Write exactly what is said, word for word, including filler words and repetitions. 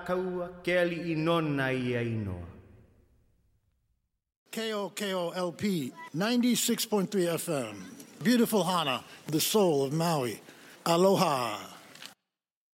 Kaua ke ali inona ia inoa. K O K O L P, ninety-six point three F M. Beautiful Hana, the soul of Maui. Aloha.